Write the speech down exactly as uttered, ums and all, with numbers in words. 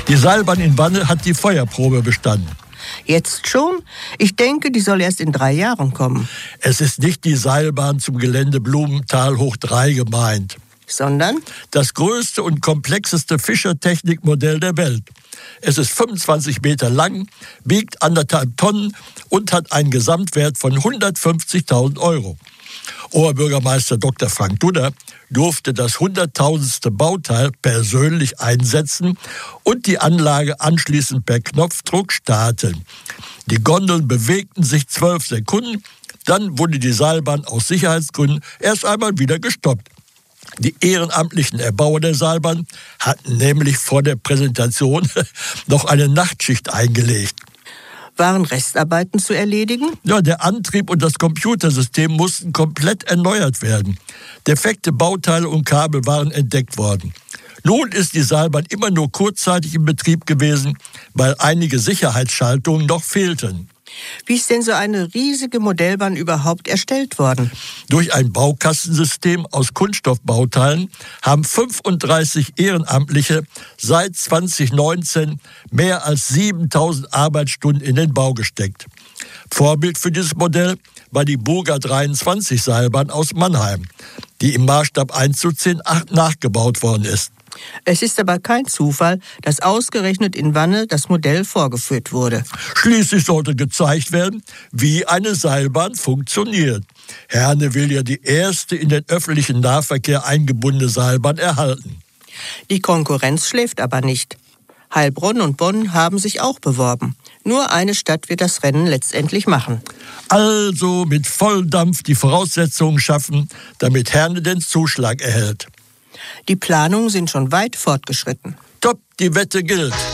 Die Seilbahn in Wanne hat die Feuerprobe bestanden. Jetzt schon? Ich denke, die soll erst in drei Jahren kommen. Es ist nicht die Seilbahn zum Gelände Blumenthal hoch drei gemeint. Sondern? Das größte und komplexeste Fischertechnikmodell der Welt. Es ist fünfundzwanzig Meter lang, wiegt anderthalb Tonnen und hat einen Gesamtwert von hundertfünfzigtausend Euro. Oberbürgermeister Doktor Frank Dudder durfte das hunderttausendste Bauteil persönlich einsetzen und die Anlage anschließend per Knopfdruck starten. Die Gondeln bewegten sich zwölf Sekunden, dann wurde die Seilbahn aus Sicherheitsgründen erst einmal wieder gestoppt. Die ehrenamtlichen Erbauer der Seilbahn hatten nämlich vor der Präsentation noch eine Nachtschicht eingelegt. Waren Restarbeiten zu erledigen? Ja, der Antrieb und das Computersystem mussten komplett erneuert werden. Defekte Bauteile und Kabel waren entdeckt worden. Nun ist die Seilbahn immer nur kurzzeitig in Betrieb gewesen, weil einige Sicherheitsschaltungen noch fehlten. Wie ist denn so eine riesige Modellbahn überhaupt erstellt worden? Durch ein Baukastensystem aus Kunststoffbauteilen haben fünfunddreißig Ehrenamtliche seit zweitausendneunzehn mehr als siebentausend Arbeitsstunden in den Bau gesteckt. Vorbild für dieses Modell war die Burger dreiundzwanzig Seilbahn aus Mannheim, die im Maßstab eins zu zehn nachgebaut worden ist. Es ist aber kein Zufall, dass ausgerechnet in Wanne das Modell vorgeführt wurde. Schließlich sollte gezeigt werden, wie eine Seilbahn funktioniert. Herne will ja die erste in den öffentlichen Nahverkehr eingebundene Seilbahn erhalten. Die Konkurrenz schläft aber nicht. Heilbronn und Bonn haben sich auch beworben. Nur eine Stadt wird das Rennen letztendlich machen. Also mit Volldampf die Voraussetzungen schaffen, damit Herne den Zuschlag erhält. Die Planungen sind schon weit fortgeschritten. Top, die Wette gilt.